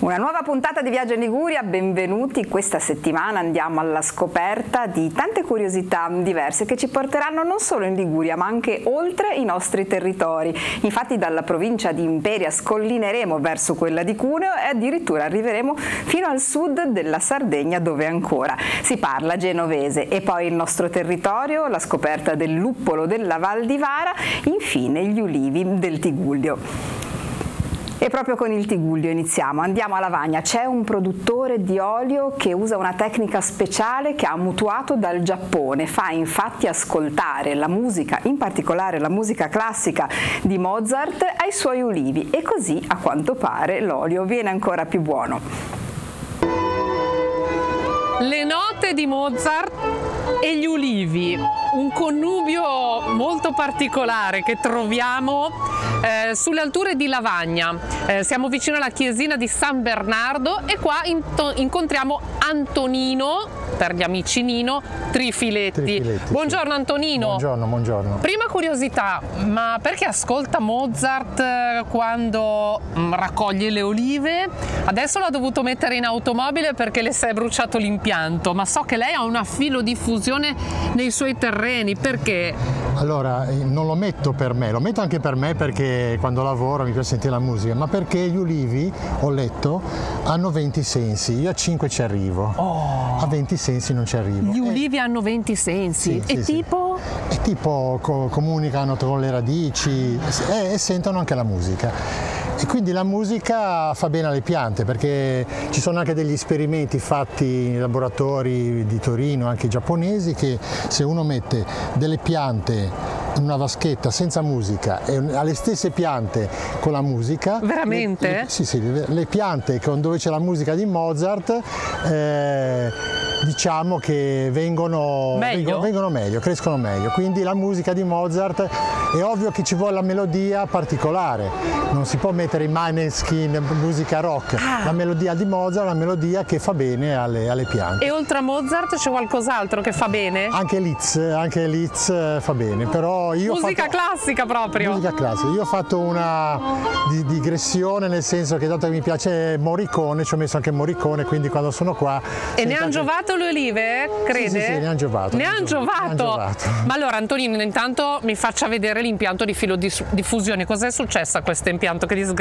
Una nuova puntata di Viaggio in Liguria, benvenuti. Questa settimana andiamo alla scoperta di tante curiosità diverse che ci porteranno non solo in Liguria ma anche oltre i nostri territori. Infatti dalla provincia di Imperia scollineremo verso quella di Cuneo e addirittura arriveremo fino al sud della Sardegna, dove ancora si parla genovese. E poi il nostro territorio, la scoperta del luppolo della Val di Vara, infine gli ulivi del Tigullio. E proprio con il Tigullio iniziamo, andiamo a Lavagna. C'è un produttore di olio che usa una tecnica speciale che ha mutuato dal Giappone, fa infatti ascoltare la musica, in particolare la musica classica di Mozart, ai suoi ulivi e così a quanto pare l'olio viene ancora più buono. Le note di Mozart e gli ulivi, un connubio molto particolare che troviamo sulle alture di Lavagna. Siamo vicino alla chiesina di San Bernardo e qua incontriamo Antonino, per gli amici Nino, Trifiletti. Buongiorno Antonino. Buongiorno. Prima curiosità, ma perché ascolta Mozart quando raccoglie le olive? Adesso l'ha dovuto mettere in automobile perché le si è bruciato l'impianto, ma so che lei ha una filodiffusione nei suoi terreni, perché? Allora, non lo metto per me, lo metto anche per me perché quando lavoro mi piace sentire la musica, ma perché gli ulivi, ho letto, hanno 20 sensi, io a 5 ci arrivo, a 20 sensi non ci arrivo. Gli ulivi hanno 20 sensi, sì, tipo? E tipo comunicano con le radici e sentono anche la musica. E quindi la musica fa bene alle piante, perché ci sono anche degli esperimenti fatti in laboratori di Torino, anche giapponesi, che se uno mette delle piante in una vaschetta senza musica e alle stesse piante con la musica. Veramente? Le piante dove c'è la musica di Mozart diciamo che vengono meglio, crescono meglio. Quindi la musica di Mozart, è ovvio che ci vuole la melodia particolare, non si può mettere in Maneskin musica rock. La melodia di Mozart è una melodia che fa bene alle piante. E oltre a Mozart c'è qualcos'altro che fa bene? Anche Liszt fa bene, però io musica classica proprio. Musica classica. Io ho fatto una digressione, nel senso che dato che mi piace Morricone, ci ho messo anche Morricone, quindi quando sono qua. E ne hanno giovato le olive, crede? Sì, ne hanno giovato. Ne hanno giovato. Ma allora Antonino, intanto mi faccia vedere l'impianto di filodiffusione. Cos'è successo a questo impianto? Che disgrazia